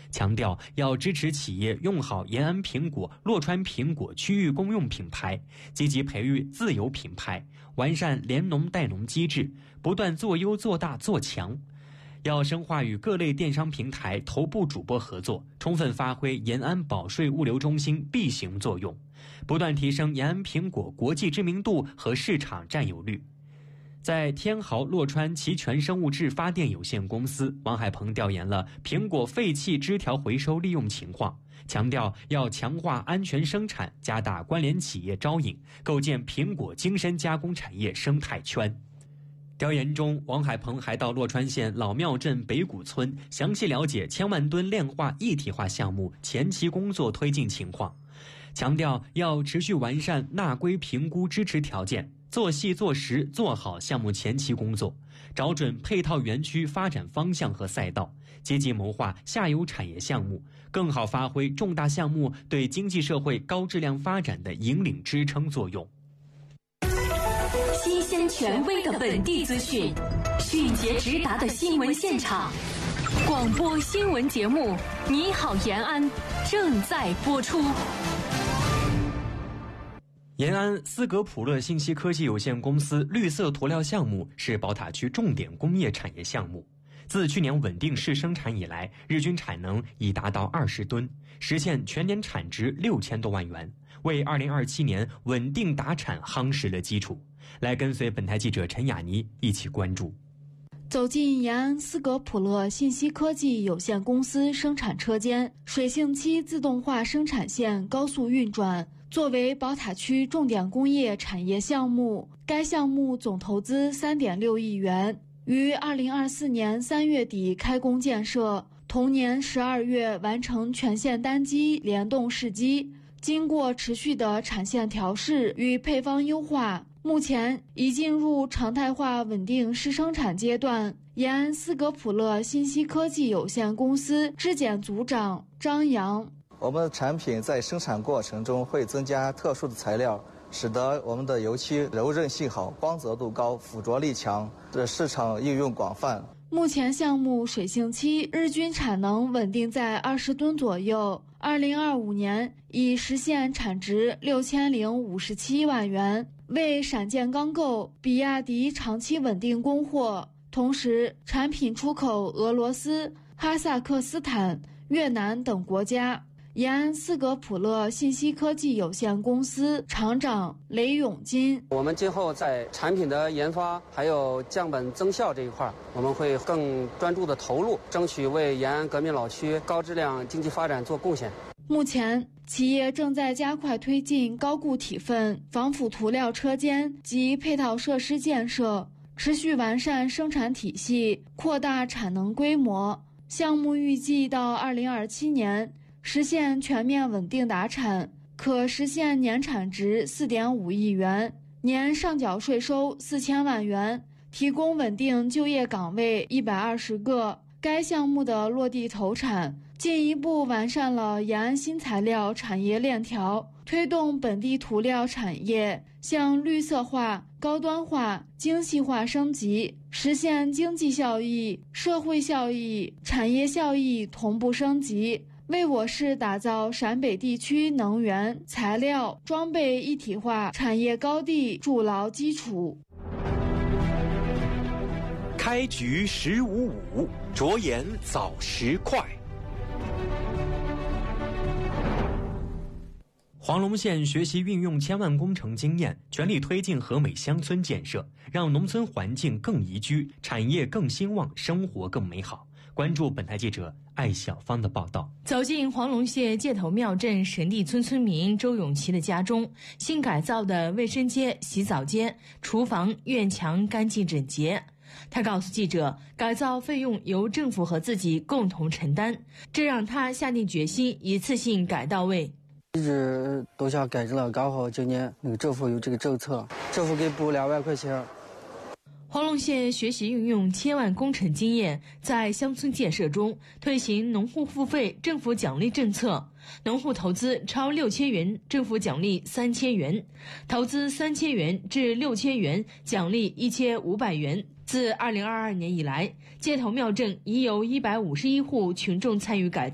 强调要支持企业用好延安苹果、洛川苹果区域公用品牌，积极培育自有品牌，完善联农带农机制，不断做优做大做强。要深化与各类电商平台头部主播合作，充分发挥延安保税物流中心 B 型作用，不断提升延安苹果国际知名度和市场占有率。在天豪洛川齐全生物质发电有限公司，王海鹏调研了苹果废弃枝条回收利用情况，强调要强化安全生产，加大关联企业招引，构建苹果精深加工产业生态圈。调研中，王海鹏还到洛川县老庙镇北谷村详细了解1000万吨炼化一体化项目前期工作推进情况，强调要持续完善纳规评估支持条件，做细做实做好项目前期工作，找准配套园区发展方向和赛道，积极谋划下游产业项目，更好发挥重大项目对经济社会高质量发展的引领支撑作用。 新鲜权威的本地资讯，迅捷直达的新闻现场，广播新闻节目《你好延安》正在播出。 延安斯格普勒信息科技有限公司绿色涂料项目是宝塔区重点工业产业项目，自去年稳定试生产以来，日均产能已达到20吨，实现全年产值6000多万元，为2027年稳定达产夯实了基础。来跟随本台记者陈雅妮一起关注。 走进延安斯格普勒信息科技有限公司生产车间，水性漆自动化生产线高速运转。作为宝塔区重点工业产业项目，该项目总投资3.6亿元，于2024年3月底开工建设，同年12月完成全线单机联动试机。经过持续的产线调试与配方优化，目前已进入常态化稳定试生产阶段。延安斯格普勒信息科技有限公司质检组长张扬： 我们的产品在生产过程中会增加特殊的材料，使得我们的油漆柔韧性好、光泽度高、附着力强，市场应用广泛。 目前项目水性漆日均产能稳定在20吨左右，2025年已实现产值6057万元，为闪建钢构、比亚迪长期稳定供货。同时，产品出口俄罗斯、哈萨克斯坦、越南等国家。延安斯格普勒信息科技有限公司厂长雷永金： 我们今后在产品的研发还有降本增效这一块，我们会更专注的投入，争取为延安革命老区高质量经济发展做贡献。 目前，企业正在加快推进高固体分、防腐涂料车间及配套设施建设，持续完善生产体系，扩大产能规模。项目预计到2027年实现全面稳定达产，可实现年产值4.5亿元，年上缴税收4000万元，提供稳定就业岗位120个。该项目的落地投产，进一步完善了延安新材料产业链条，推动本地涂料产业向绿色化、高端化、精细化升级，实现经济效益、社会效益、产业效益同步升级，为我市打造陕北地区能源、材料、装备一体化产业高地筑牢基础。 开局15.5，着眼早10块。黄龙县学习运用1000万工程经验，全力推进和美乡村建设，让农村环境更宜居，产业更兴旺，生活更美好。关注本台记者艾小芳的报道。 走进黄龙县界头庙镇神地村村民周永琪的家中，新改造的卫生间、洗澡间、厨房、院墙干净整洁。他告诉记者，改造费用由政府和自己共同承担，这让他下定决心一次性改到位。 一直都想改正了，刚好今年政府有这个政策，政府给补2万块钱。 黄龙县学习运用1000万工程经验，在乡村建设中推行农户付费政府奖励政策，农户投资超6000元，政府奖励3000元；投资3000元至6000元，奖励1500元。自2022年以来，界头庙镇已有151户群众参与改造。